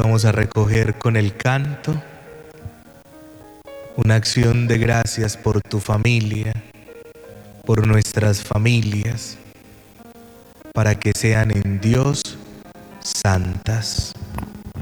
Vamos a recoger con el canto una acción de gracias por tu familia, por nuestras familias, para que sean en Dios santas.